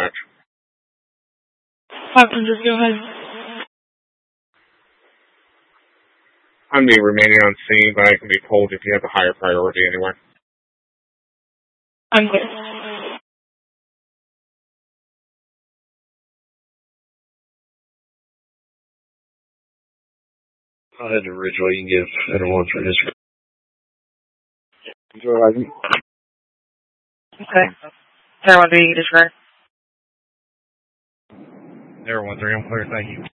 dispatch. 500, go ahead. I'm the remaining on scene, but I can be pulled if you have a higher priority anyway. I'm clear. I'll head to Ridgeway. You can give everyone for his. Okay. Everyone, do you describe? Everyone, 3, I'm clear. Thank you.